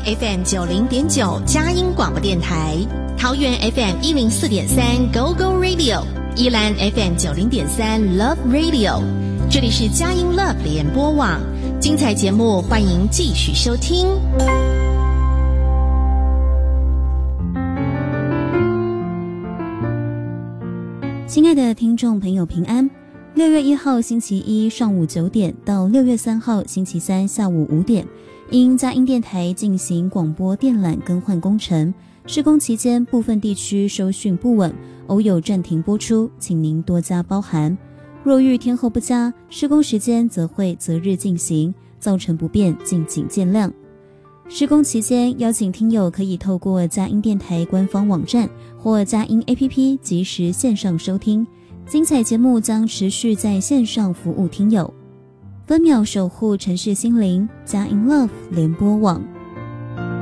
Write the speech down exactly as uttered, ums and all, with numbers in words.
F M 九零点九佳音广播电台，桃园 F M 一零四点三 Go Go Radio， 宜兰 F M 九零点三 Love Radio， 这里是佳音 Love 联播网，精彩节目欢迎继续收听。 亲爱的听众朋友平安，六月一号星期一上午九点到六月三号星期三下午五点，因佳音电台进行广播电缆更换工程，施工期间部分地区收讯不稳，偶有暂停播出，请您多加包涵。若遇天候不佳，施工时间则会择日进行，造成不便敬请见谅。施工期间，邀请听友可以透过佳音电台官方网站或佳音 A P P 及时线上收听，精彩节目将持续在线上服务听友，分秒守护城市心灵，佳音 Love 联播网。